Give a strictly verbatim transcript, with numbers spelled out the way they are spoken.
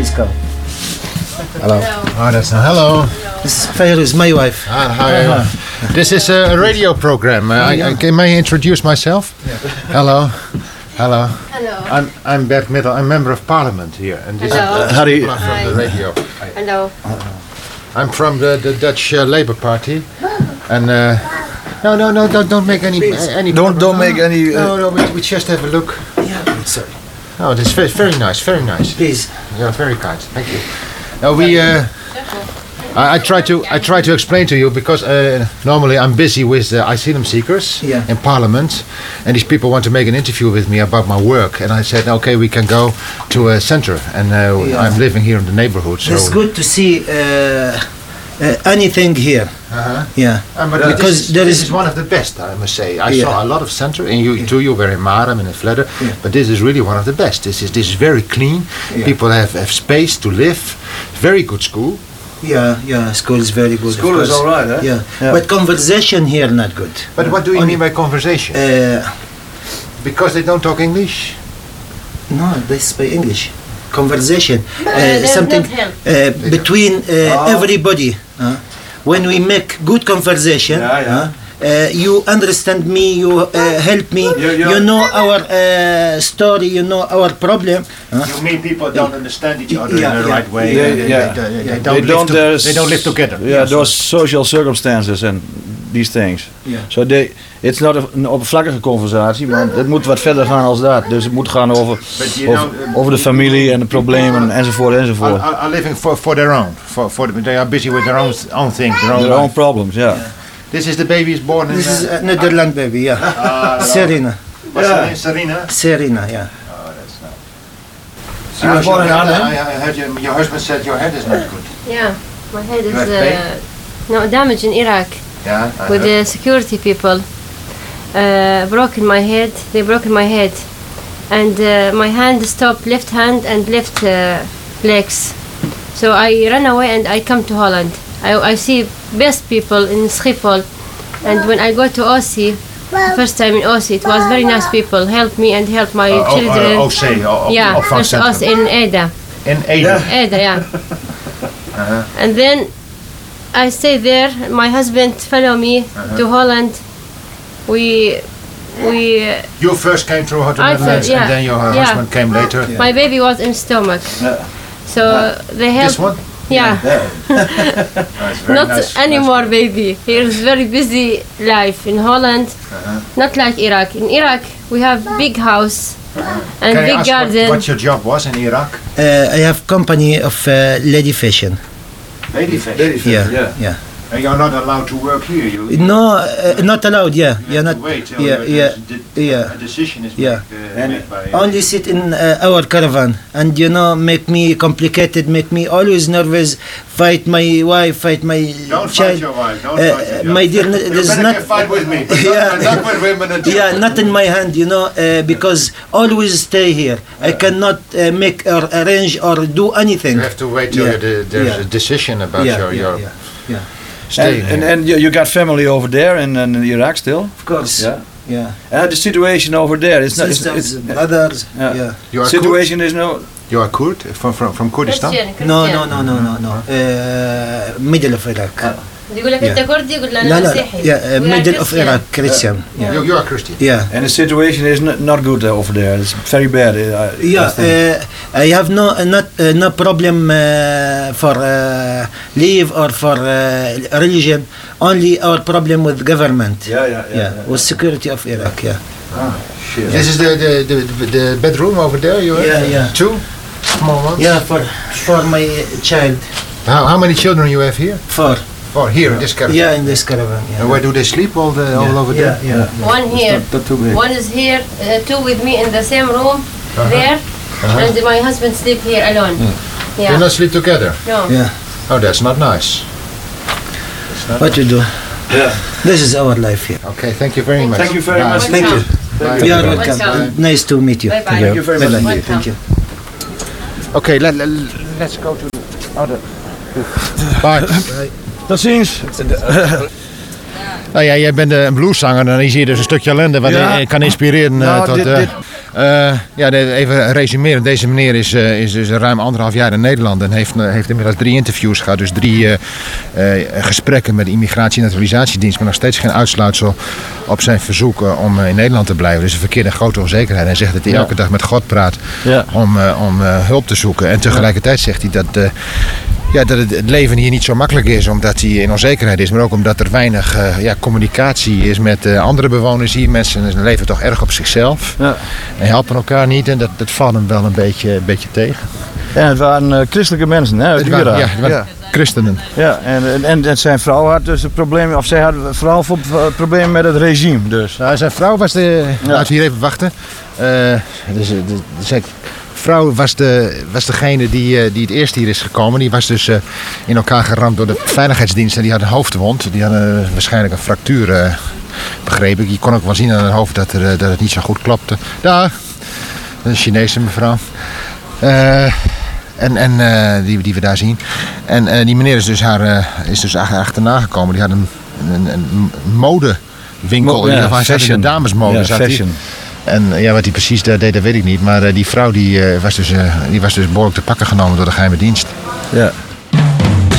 Please come. Hello. Oh, that's not, hello. This is Fairuz, my wife. Ah, hi. Uh, this is a radio program. Uh, I, I, can I introduce myself? Yeah. Hello. Hello. Hello. I'm I'm Bert Middel. I'm member of parliament here, and this Hello. is How do you? from Hi. the radio. Hello. I'm from the, the Dutch uh, Labour Party, and uh, no, no, no, don't don't make any uh, any. Don't don't no, make any. No, Uh, no, we, we just have a look. Yeah, sorry. Oh, this is very, very nice, very nice. Please. You're very kind. Thank you. Now we. Uh, I, I try to I try to explain to you because uh, normally I'm busy with uh, asylum seekers Yeah. in Parliament, and these people want to make an interview with me about my work, and I said, okay, we can go to a center, and uh, Yeah. I'm living here in the neighborhood. So It's good to see uh, uh, anything here. Uh-huh. Yeah. Um, but Because this, is, there this is- is one of the best, I must say. I Yeah. saw a lot of center, and you too. You were in Marem and in Vledder, Yeah. but this is really one of the best. This is this is very clean. Yeah. People have, have space to live. Very good school. Yeah, yeah, school is very good. of School is course. all right, eh? Yeah. Yeah. But conversation here not good. But what do you Only- mean by conversation? Uh, Because they don't talk English. no, they speak English. Conversation. Uh, there's something not help. uh, between uh, Oh. everybody. Uh, when we make good conversation, Yeah, yeah. uh, uh, you understand me, you uh, help me, You- you- you know our uh, story, you know our problem. Uh, You mean people don't understand each other Yeah, in the yeah. right way? They- and they, yeah. they, they, Yeah. don't, they live don't. to- there's- they don't live together. Yeah, those social circumstances and these things. Yeah. So they, it's not a- een oppervlakkige conversatie, maar het moet wat verder gaan als dat. Dus het moet gaan over, But you over, know, uh, over de familie en de problemen enzovoort Are, enzovoort. are, are living for, for their own. For, for the, they are busy with their own own things. Their own. Their own life. problems, ja. This is the baby is born in. This is uh, uh, Netherlands baby, yeah. uh, Serena, What's Yeah. her name? Serena. Serena, yeah. Oh, that's nice. She was born in Arnhem. I, I heard your, your husband said your head is not good. Yeah, my head is have uh, no damage in Iraq Yeah. I with heard. the security people. Uh, broken my head. They broken my head, and uh, my hand stopped. Left hand and left uh, legs. So I ran away and I come to Holland. I, I see best people in Schiphol, and when I go to Ossie, first time in Ossie, it was very nice people. Help me and help my Uh, children. oh, uh, O C. Oh, yeah, oh, first us in Eda. In Ede. Eda, yeah. Uh-huh. And then I stay there. My husband follow me Uh-huh. to Holland. We, we. Uh, You first came through to I Netherlands, thought- yeah. and then your Yeah. husband came later. My baby was in stomach, Ja. so they help. This one? Yeah, Oh, it's very not nice. anymore, baby. Here is very busy life in Holland. Uh-huh. Not like Iraq. In Iraq, we have big house and Can I big ask what, garden. what your job was in Iraq? Uh, I have company of uh, lady fashion. Lady fish. Yeah, yeah. yeah. And you're not allowed to work here. You, No, uh, not allowed. Yeah, you yeah, have not. to wait till Yeah, you- yeah, the- yeah. a decision is Yeah. made, uh, And made by. Only sit in uh, our caravan, and you know, make me complicated, make me always nervous. Fight my wife, fight my Don't child. fight your wife. Don't Uh, fight your my wife. dear, You there's better not. can fight with me, but Yeah. not, not with women and Yeah, children. not in my hand, you know, uh, because always stay here. I cannot uh, make or arrange or do anything. You have to wait till Yeah. the, there's Yeah. a decision about yeah, your, yeah, your yeah, yeah. staying And, and, here. and you, you got family over there in, in Iraq still? Of course. Yeah. Yeah. And the situation over there is not. It's, Sisters, it's, brothers. Yeah. Yeah. You are situation is no. You are Kurd from from from Kurdistan. Christian, No, Christian. no, no, no, no, no. Uh, middle of Iraq. يقول لك Yeah. انت كردي يقول له لا انا لا مسيحي. yeah, uh, We are middle of Christian. Iraq, Christian. Yeah. You, you are Christian. Yeah. And the situation is not, not good over there. It's very bad. I, I Yeah, think. uh, I have no uh, not uh, no problem uh, for uh, leave or for uh, religion. Only our problem with government. yeah, yeah, yeah. Yeah, with security of Iraq. Yeah. Ah, shit. This is the the, the the bedroom over there. You have Yeah, yeah. two small ones. Yeah, for for my child. How, how many children you have here? For Oh, here in this caravan. yeah, in this caravan. Yeah. And where do they sleep? All the all over yeah, there. yeah. One here, Not, not too big. one is here, uh, two with me in the same room, Uh-huh. there, Uh-huh. and my husband sleep here alone. They Yeah. not sleep together. No. Yeah. Oh, that's not nice. That's not What you do? Yeah. This is our life here. Okay, thank you very much. Thank you very Bye. much. Thank you. Bye. You are Bye. welcome. Welcome. Nice to meet you. Bye-bye. Thank you very much. Bye-bye. Welcome. Thank you. Okay, let, let, let's go to the other. Bye. Tot ziens. Nou ja, jij bent eh, een blueszanger en dan zie je dus een stukje ellende wat Ja. je kan inspireren eh, Nou, tot... dit- eh, dit- Uh, ja, de, even resumeren. Deze meneer is, uh, is dus ruim anderhalf jaar in Nederland en heeft, uh, heeft inmiddels drie interviews gehad. Dus drie uh, uh, gesprekken met de Immigratie- en Naturalisatiedienst. Maar nog steeds geen uitsluitsel op zijn verzoek uh, om uh, in Nederland te blijven. Dus een verkeerde grote onzekerheid. Hij zegt dat hij ja. elke dag met God praat ja. om, uh, om uh, hulp te zoeken. En tegelijkertijd zegt hij dat... Uh, Ja, dat het, het leven hier niet zo makkelijk is omdat hij in onzekerheid is. Maar ook omdat er weinig uh, ja, communicatie is met uh, andere bewoners hier. Mensen leven toch erg op zichzelf. Ja. En helpen elkaar niet. En dat, dat valt hem wel een beetje, een beetje tegen. Ja, het waren uh, christelijke mensen, hè? Het waren, ja, het waren ja. christenen. Ja, en, en, en zijn vrouw had dus een probleem, of zij had vooral problemen met het regime. Dus. Nou, zijn vrouw was de... Ja. Laten we hier even wachten. Uh, dus, de, de, zijn vrouw was, de, was degene die, die het eerst hier is gekomen. Die was dus uh, in elkaar geramd door de veiligheidsdienst. En die had een hoofdwond. Die had uh, waarschijnlijk een fractuur, uh, begreep ik. Je kon ook wel zien aan het hoofd dat, er, uh, dat het niet zo goed klopte. Daar, een Chinese mevrouw. Uh, En, en uh, die, die we daar zien. En uh, die meneer is dus, haar, uh, is dus achterna gekomen. Die had een, een, een modewinkel. Mo- ja, hij zat in de damesmode. Ja, fashion. En uh, ja, wat hij precies daar deed, dat weet ik niet. Maar uh, die vrouw die, uh, was dus, uh, die was dus behoorlijk te pakken genomen door de geheime dienst. Ja.